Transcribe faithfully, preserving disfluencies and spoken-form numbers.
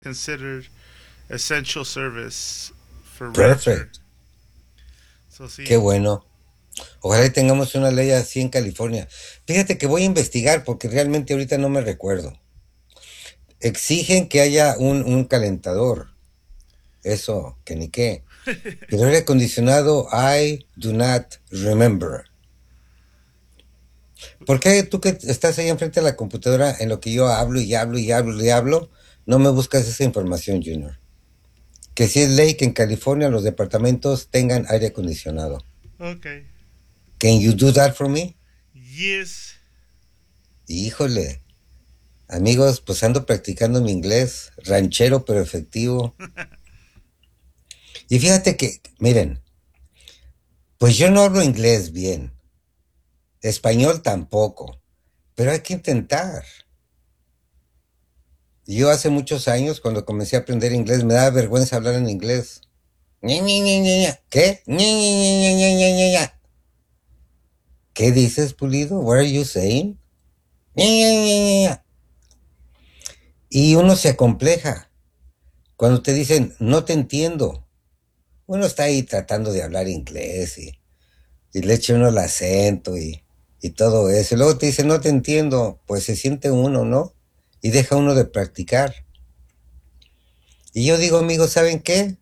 considered essential service for Rancher. Perfect. So Qué sí. bueno. Ojalá y tengamos una ley así en California. Fíjate que voy a investigar porque realmente ahorita no me recuerdo. Exigen que haya un, un calentador. Eso, que ni qué. Pero aire acondicionado, I do not remember. ¿Por qué tú que estás ahí enfrente de la computadora en lo que yo hablo y hablo y hablo y hablo, no me buscas esa información, Junior? Que si es ley que en California los departamentos tengan aire acondicionado. Okay. Can you do that for me? Yes. Híjole, amigos, pues ando practicando mi inglés, ranchero pero efectivo. Y fíjate que, miren, pues yo no hablo inglés bien, español tampoco, pero hay que intentar. Yo hace muchos años, cuando comencé a aprender inglés, me daba vergüenza hablar en inglés. Ña, Ña, Ña, Ña, Ña. ¿Qué? Ña, Ña, Ña, Ña, Ña, Ña, Ña. ¿Qué dices, Pulido? What are you saying? Ña, Ña, Ña, Ña, Ña. Y uno se acompleja. Cuando te dicen, no te entiendo, uno está ahí tratando de hablar inglés y, y le echa uno el acento y, y todo eso. Y luego te dicen, no te entiendo, pues se siente uno, ¿no? Y deja uno de practicar. Y yo digo, amigos, ¿saben qué?